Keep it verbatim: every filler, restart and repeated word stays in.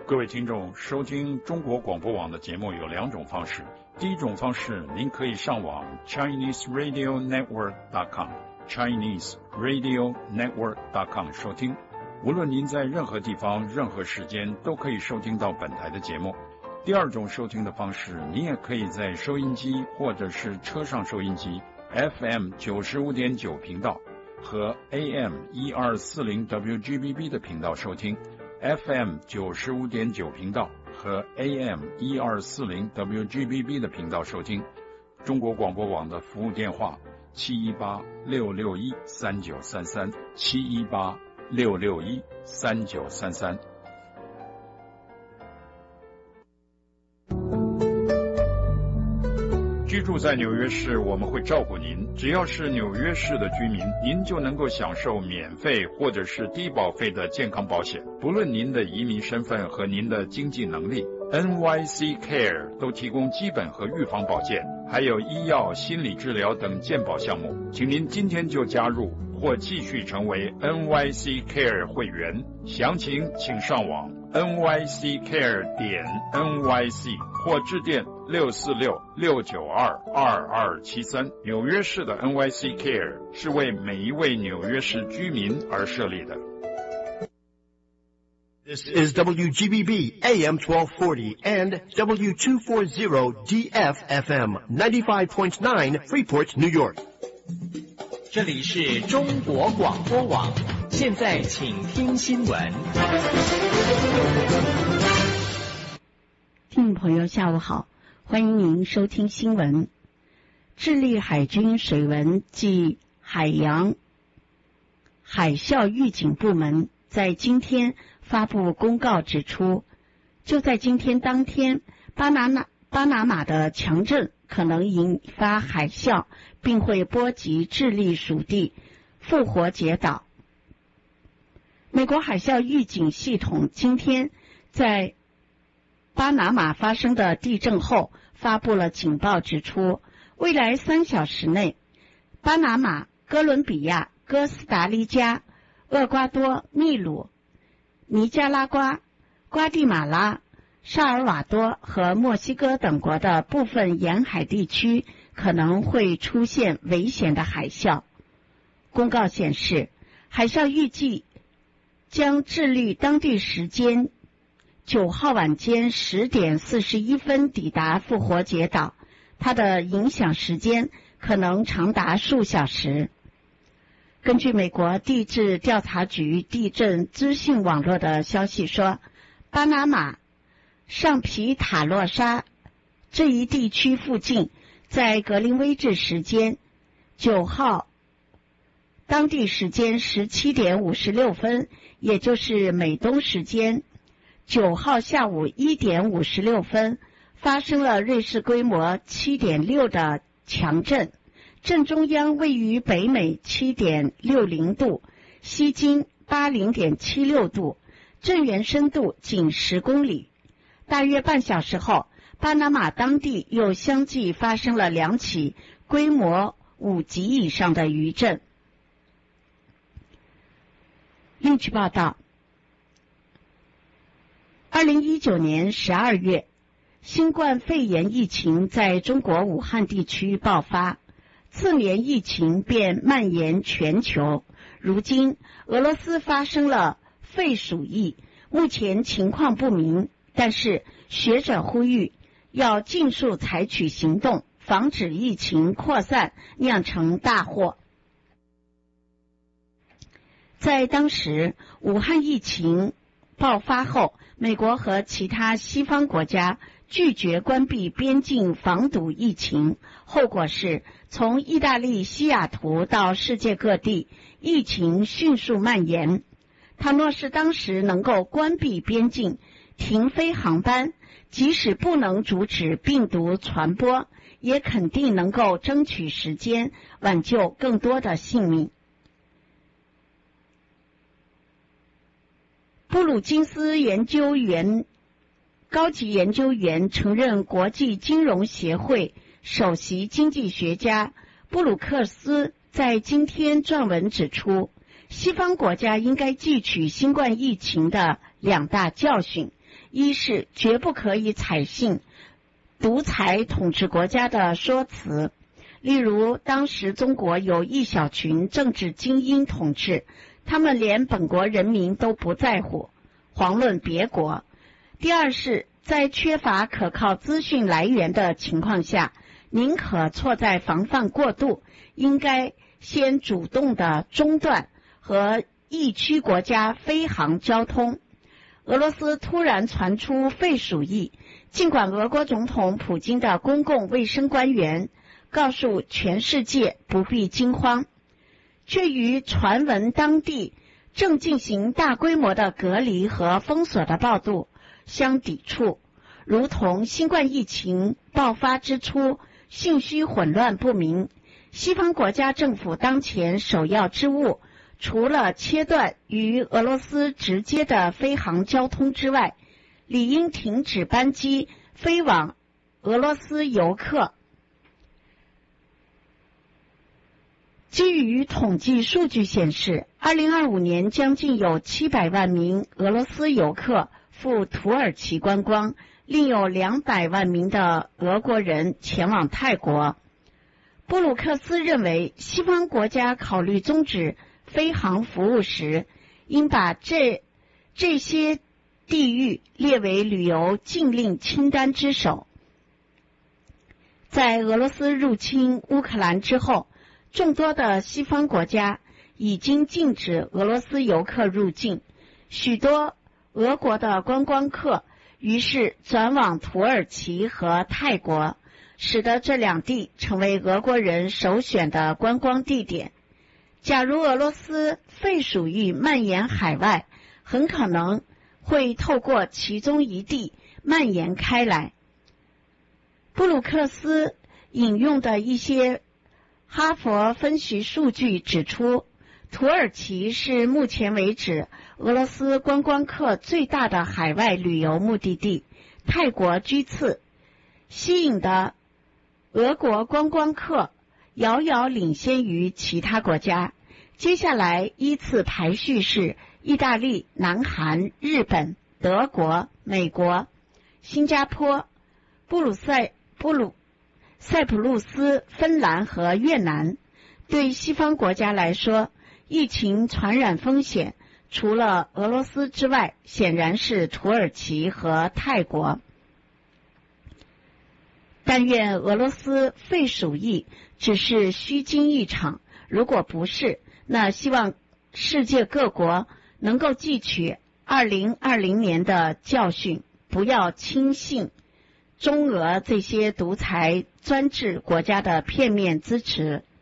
各位听众，收听中国广播网的节目有两种方式。第一种方式，您可以上网 Chinese Radio Network dot com Chinese Radio Network dot com 收听。无论您在任何地方、任何时间，都可以收听到本台的节目。第二种收听的方式，你也可以在收音机或者是车上收音机 F M 九十五点九频道和 A M 一二四零 W G B B 的频道收听。F M 九十五点九频道和 A M 一二四零 W G B B 的频道收听。中国广播网的服务电话七一八六六一三九三三七一八六六一三九三三。居住在纽约市，我们会照顾您。只要是纽约市的居民，您就能够享受免费或者是低保费的健康保险。不论您的移民身份和您的经济能力， N Y C Care 都提供基本和预防保健，还有医药、心理治疗等健保项目。请您今天就加入或继续成为 N Y C Care 会员。详情请上网 N Y C Care 点 N Y C 或致电六四六六九二二二七三。纽约市的 N Y C Care 是为每一位纽约市居民而设立的。 This is W G B B A M twelve forty and W two forty D F F M ninety-five point nine Freeport, New York。 这里是中国广播网，现在请听新闻。 听众朋友下午好，欢迎您收听新闻。智利海军水文及海洋海啸预警部门在今天发布公告指出，就在今天当天，巴拿马巴拿马的强震可能引发海啸，并会波及智利属地复活节岛。美国海啸预警系统今天在巴拿马发生的地震后发布了警报，指出未来三小时内，巴拿马、哥伦比亚、哥斯达黎加、厄瓜多、秘鲁、尼加拉瓜、瓜地马拉、萨尔瓦多和墨西哥等国的部分沿海地区可能会出现危险的海啸。公告显示，海啸预计将智利当地时间九号晚间十点四十一分抵达复活节岛，它的影响时间可能长达数小时。根据美国地质调查局地震资讯网络的消息说，巴拿马上皮塔洛沙这一地区附近，在格林威治时间九号当地时间十七点五十六分，也就是美东时间九号下午一点五十六分，发生了瑞士规模七点六的强震。震中央位于北纬七点六零度，西经八十点七六度，震源深度仅十公里。大约半小时后，巴拿马当地又相继发生了两起规模五级以上的余震。另据报道，二零一九年十二月，新冠肺炎疫情在中国武汉地区爆发，次年疫情便蔓延全球。如今俄罗斯发生了肺鼠疫，目前情况不明，但是学者呼吁要尽速采取行动，防止疫情扩散酿成大祸。在当时武汉疫情爆发后，美国和其他西方国家拒绝关闭边境防堵疫情，后果是从意大利西雅图到世界各地，疫情迅速蔓延。倘若是当时能够关闭边境，停飞航班，即使不能阻止病毒传播，也肯定能够争取时间，挽救更多的性命。布鲁金斯研究员高级研究员曾任国际金融协会首席经济学家布鲁克斯在今天撰文指出，西方国家应该汲取新冠疫情的两大教训， 一是绝不可以采信独裁统治国家的说辞，例如当时中国有一小群政治精英统治，他们连本国人民都不在乎，遑论别国。第二是在缺乏可靠资讯来源的情况下，宁可错在防范过度，应该先主动的中断和疫区国家飞航交通。俄罗斯突然传出肺鼠疫，尽管俄国总统普京的公共卫生官员告诉全世界不必惊慌，却与传闻当地正进行大规模的隔离和封锁的报道相抵触，如同新冠疫情爆发之初，信息混乱不明。西方国家政府当前首要之务，除了切断与俄罗斯直接的飞航交通之外，理应停止班机飞往俄罗斯游客。基于统计数据显示，二零二五年将近有七百万名俄罗斯游客赴土耳其观光，另有两百万名的俄国人前往泰国。布鲁克斯认为，西方国家考虑终止飞航服务时，应把这这些地域列为旅游禁令清单之首。在俄罗斯入侵乌克兰之后，众多的西方国家已经禁止俄罗斯游客入境，许多俄国的观光客于是转往土耳其和泰国，使得这两地成为俄国人首选的观光地点。假如俄罗斯肺鼠疫蔓延海外，很可能会透过其中一地蔓延开来。布鲁克斯引用的一些哈佛分析数据指出，土耳其是目前为止俄罗斯观光客最大的海外旅游目的地，泰国居次，吸引的俄国观光客遥遥领先于其他国家。接下来依次排序是意大利、南韩、日本、德国、美国、新加坡、布鲁塞布鲁塞浦路斯、芬兰和越南。对西方国家来说，疫情传染风险除了俄罗斯之外，显然是土耳其和泰国。但愿俄罗斯肺鼠疫只是虚惊一场，如果不是，那希望世界各国能够汲取二零二零年的教训，不要轻信中俄这些独裁专制国家的片面支持。